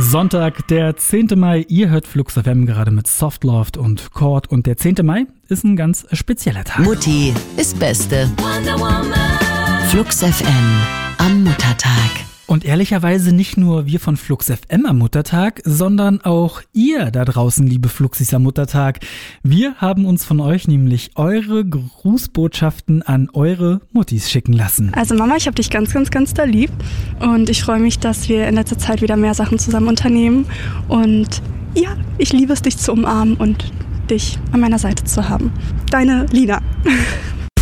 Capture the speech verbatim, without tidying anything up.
Sonntag, der zehnte Mai. Ihr hört Flux F M gerade mit Softloft und Chord. Und der zehnte Mai ist ein ganz spezieller Tag. Mutti ist Beste. Flux F M am Muttertag. Und ehrlicherweise nicht nur wir von Flux F M am Muttertag, sondern auch ihr da draußen, liebe Fluxis am Muttertag. Wir haben uns von euch nämlich eure Grußbotschaften an eure Muttis schicken lassen. Also Mama, ich hab dich ganz, ganz, ganz da lieb. Und ich freue mich, dass wir in letzter Zeit wieder mehr Sachen zusammen unternehmen. Und ja, ich liebe es, dich zu umarmen und dich an meiner Seite zu haben. Deine Lina.